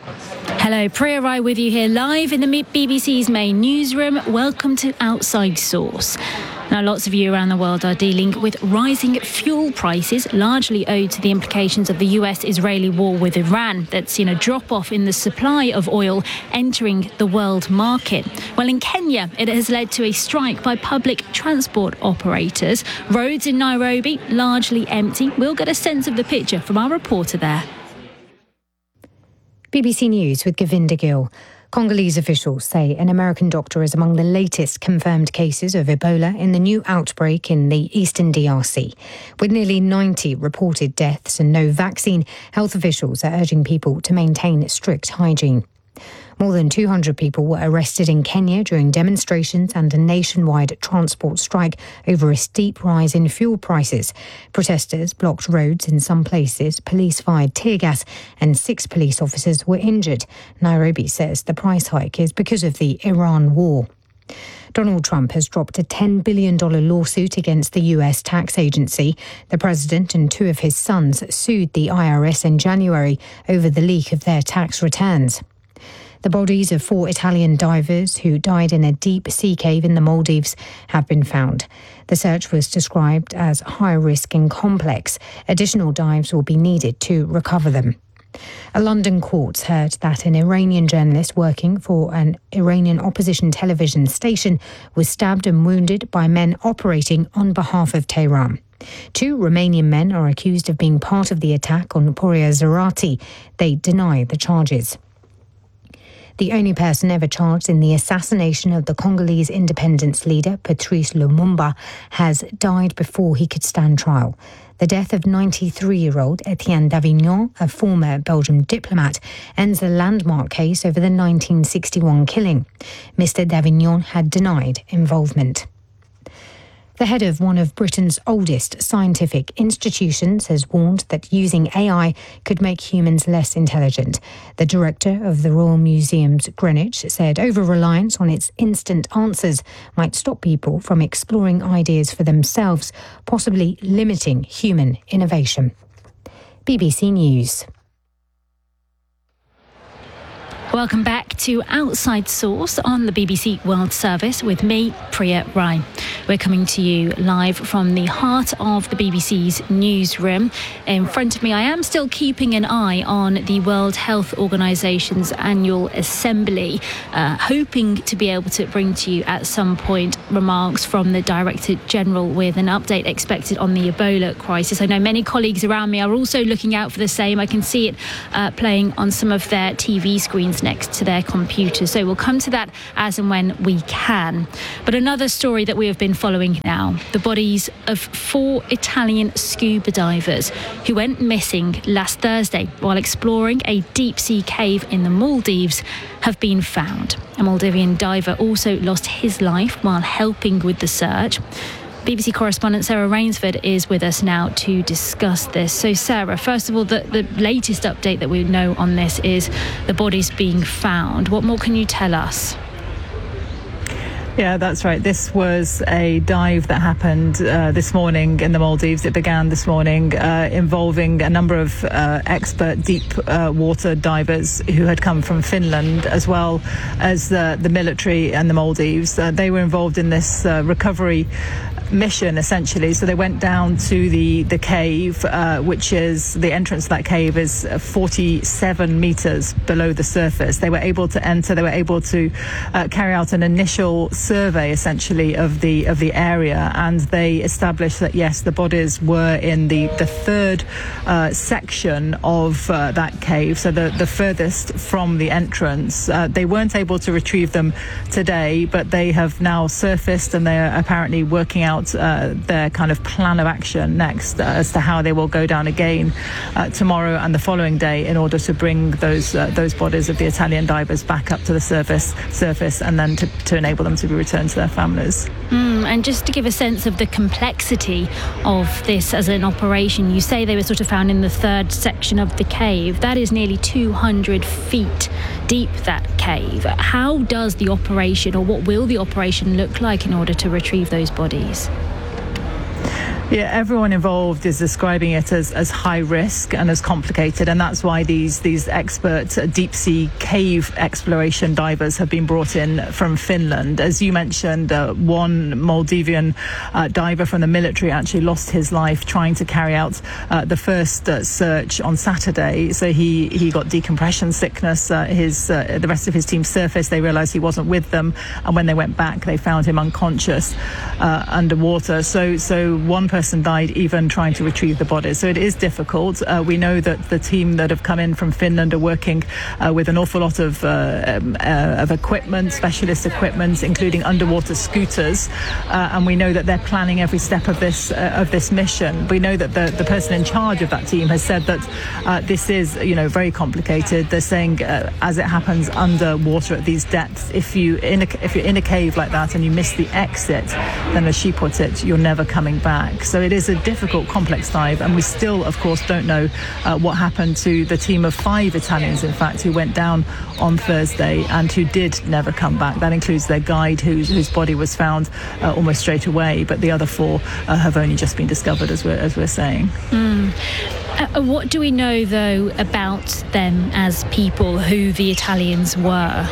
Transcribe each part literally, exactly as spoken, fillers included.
Hello, Priya Rai with you here live in the B B C's main newsroom. Welcome to Outside Source. Now, lots of you around the world are dealing with rising fuel prices, largely owed to the implications of the U S-Israeli war with Iran that's seen a drop-off in the supply of oil entering the world market. Well, in Kenya, it has led to a strike by public transport operators. Roads in Nairobi largely empty. We'll get a sense of the picture from our reporter there. B B C News with Govinda Gill. Congolese officials say an American doctor is among the latest confirmed cases of Ebola in the new outbreak in the eastern D R C. With nearly ninety reported deaths and no vaccine, health officials are urging people to maintain strict hygiene. More than two hundred people were arrested in Kenya during demonstrations and a nationwide transport strike over a steep rise in fuel prices. Protesters blocked roads in some places, police fired tear gas, and six police officers were injured. Nairobi says the price hike is because of the Iran war. Donald Trump has dropped a ten billion dollars lawsuit against the U S tax agency. The president and two of his sons sued the I R S in January over the leak of their tax returns. The bodies of four Italian divers who died in a deep sea cave in the Maldives have been found. The search was described as high risk and complex. Additional dives will be needed to recover them. A London court heard that an Iranian journalist working for an Iranian opposition television station was stabbed and wounded by men operating on behalf of Tehran. Two Romanian men are accused of being part of the attack on Pouria Zarati. They deny the charges. The only person ever charged in the assassination of the Congolese independence leader, Patrice Lumumba, has died before he could stand trial. The death of ninety-three-year-old Etienne Davignon, a former Belgian diplomat, ends a landmark case over the nineteen sixty-one killing. Mister Davignon had denied involvement. The head of one of Britain's oldest scientific institutions has warned that using A I could make humans less intelligent. The director of the Royal Museum's Greenwich said over-reliance on its instant answers might stop people from exploring ideas for themselves, possibly limiting human innovation. B B C News. Welcome back to Outside Source on the B B C World Service with me, Priya Rai. We're coming to you live from the heart of the B B C's newsroom. In front of me, I am still keeping an eye on the World Health Organization's annual assembly, uh, hoping to be able to bring to you at some point remarks from the Director General with an update expected on the Ebola crisis. I know many colleagues around me are also looking out for the same. I can see it uh, playing on some of their T V screens next to their computers. So we'll come to that as and when we can. But another story that we have been following now, the bodies of four Italian scuba divers who went missing last Thursday while exploring a deep sea cave in the Maldives have been found. A Maldivian diver also lost his life while helping with the search. B B C correspondent Sarah Rainsford is with us now to discuss this. So, Sarah, first of all, the, the latest update that we know on this is the bodies being found. What more can you tell us? Yeah, that's right. This was a dive that happened uh, this morning in the Maldives. It began this morning uh, involving a number of uh, expert deep uh, water divers who had come from Finland, as well as the, the military and the Maldives. Uh, they were involved in this uh, recovery mission, essentially. So they went down to the the cave, uh, which is the entrance to that cave is forty-seven meters below the surface. They were able to enter. They were able to uh, carry out an initial survey, essentially, of the of the area, and they established that yes, the bodies were in the the third uh, section of uh, that cave, so the the furthest from the entrance. Uh, they weren't able to retrieve them today, but they have now surfaced, and they are apparently working out Uh, their kind of plan of action next uh, as to how they will go down again uh, tomorrow and the following day in order to bring those uh, those bodies of the Italian divers back up to the surface surface and then to, to enable them to be returned to their families. Mm, and just to give a sense of the complexity of this as an operation, you say they were sort of found in the third section of the cave. That is nearly two hundred feet deep, that cave. How does the operation, or what will the operation look like in order to retrieve those bodies? Yeah, everyone involved is describing it as, as high risk and as complicated, and that's why these these expert uh, deep sea cave exploration divers have been brought in from Finland. As you mentioned, uh, one Maldivian uh, diver from the military actually lost his life trying to carry out uh, the first uh, search on Saturday. So he, he got decompression sickness. Uh, his uh, the rest of his team surfaced. They realised he wasn't with them, and when they went back, they found him unconscious uh, underwater. So so one person person died even trying to retrieve the bodies. So it is difficult. Uh, we know that the team that have come in from Finland are working uh, with an awful lot of, uh, um, uh, of equipment, specialist equipment, including underwater scooters. Uh, and we know that they're planning every step of this uh, of this mission. We know that the, the person in charge of that team has said that uh, this is, you know, very complicated. They're saying, uh, as it happens underwater at these depths, if you in a, if you're in a cave like that and you miss the exit, then as she put it, you're never coming back. So it is a difficult, complex dive, and we still, of course, don't know uh, what happened to the team of five Italians, in fact, who went down on Thursday and who did never come back. That includes their guide, whose, whose body was found uh, almost straight away, but the other four uh, have only just been discovered, as we're, as we're saying. Mm. Uh, what do we know, though, about them as people, who the Italians were?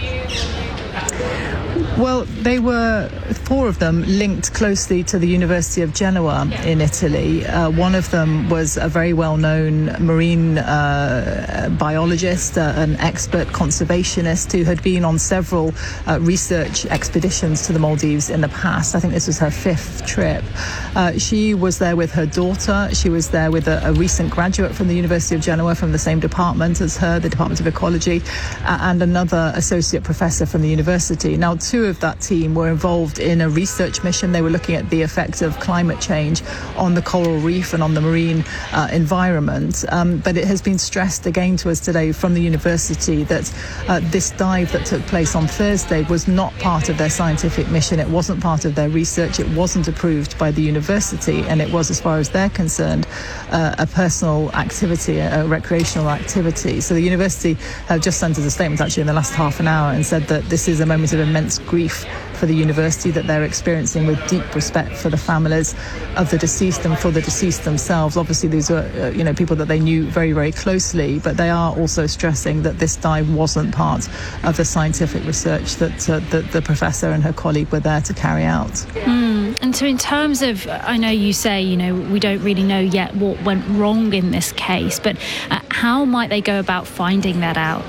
Well, they were, four of them, linked closely to the University of Genoa in Italy. Uh, one of them was a very well-known marine uh, biologist, uh, an expert conservationist who had been on several uh, research expeditions to the Maldives in the past. I think this was her fifth trip. Uh, she was there with her daughter. She was there with a, a recent graduate from the University of Genoa from the same department as her, the Department of Ecology, uh, and another associate professor from the university. Now, two of that team were involved in a research mission. They were looking at the effect of climate change on the coral reef and on the marine uh, environment. Um, but it has been stressed again to us today from the university that uh, this dive that took place on Thursday was not part of their scientific mission. It wasn't part of their research. It wasn't approved by the university, and it was, as far as they're concerned, uh, a personal activity, a recreational activity. So the university have just sent us a statement actually in the last half an hour and said that this is a moment of immense grief for the university that they're experiencing, with deep respect for the families of the deceased and for the deceased themselves. Obviously, these were uh, you know, people that they knew very, very closely, but they are also stressing that this dive wasn't part of the scientific research that, uh, that the professor and her colleague were there to carry out. Mm. And so in terms of, I know you say, you know, we don't really know yet what went wrong in this case, but uh, how might they go about finding that out?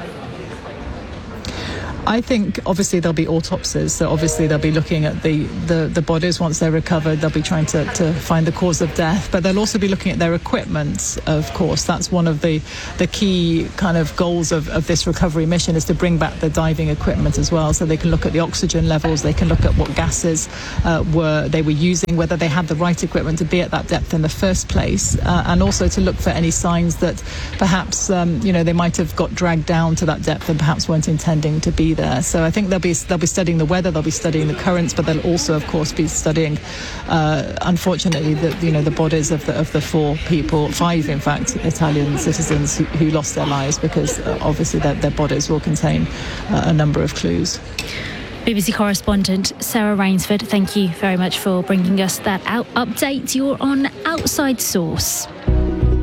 I think obviously there'll be autopsies, so obviously they'll be looking at the, the, the bodies once they're recovered. They'll be trying to, to find the cause of death, but they'll also be looking at their equipment, of course. That's one of the, the key kind of goals of, of this recovery mission, is to bring back the diving equipment as well, so they can look at the oxygen levels, they can look at what gases uh, were they were using, whether they had the right equipment to be at that depth in the first place, uh, and also to look for any signs that perhaps um, you know, they might have got dragged down to that depth and perhaps weren't intending to be there. So I think they'll be they'll be studying the weather, they'll be studying the currents, but they'll also, of course, be studying, uh, unfortunately, the you know the bodies of the of the four people, five in fact, Italian citizens who, who lost their lives, because uh, obviously their, their bodies will contain uh, a number of clues. B B C correspondent Sarah Rainsford, thank you very much for bringing us that out update. You're on Outside Source.